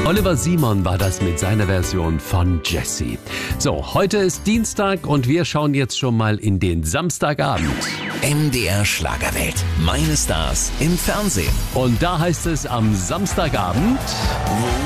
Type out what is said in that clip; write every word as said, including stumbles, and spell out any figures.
Oliver Simon war das mit seiner Version von Jessie. So, heute ist Dienstag und wir schauen jetzt schon mal in den Samstagabend. M D R Schlagerwelt. Meine Stars im Fernsehen. Und da heißt es am Samstagabend...